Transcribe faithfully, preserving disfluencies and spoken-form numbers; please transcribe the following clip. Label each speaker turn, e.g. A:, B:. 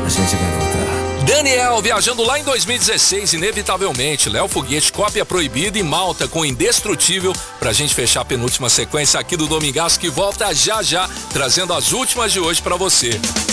A: A gente vai voltar.
B: Daniel viajando lá em dois mil e dezesseis, inevitavelmente. Léo Foguete, Cópia Proibida e Malta com Indestrutível, pra gente fechar a penúltima sequência aqui do Domingaço, que volta já já, trazendo as últimas de hoje pra você.